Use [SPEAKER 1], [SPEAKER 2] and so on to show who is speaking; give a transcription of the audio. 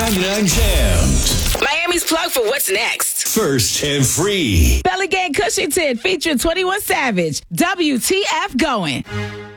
[SPEAKER 1] 99 Jams.
[SPEAKER 2] Miami's plug for what's next.
[SPEAKER 1] First and free.
[SPEAKER 3] Belly Gang Cushington featuring 21 Savage. WTF going.